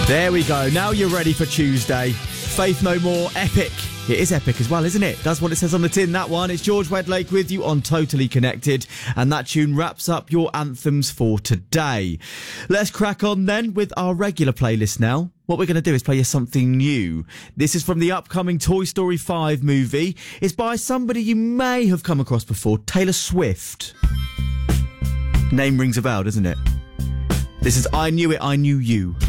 There we go. Now you're ready for Tuesday. Faith No More, epic. It is epic as well, isn't it? That's what it says on the tin, that one. It's George Wedlake with you on Totally Connected, and that tune wraps up your anthems for today. Let's crack on then with our regular playlist now. What we're going to do is play you something new. This is from the upcoming Toy Story 5 movie. It's by somebody you may have come across before, Taylor Swift. Name rings a bell, doesn't it? This is I Knew It, I Knew You.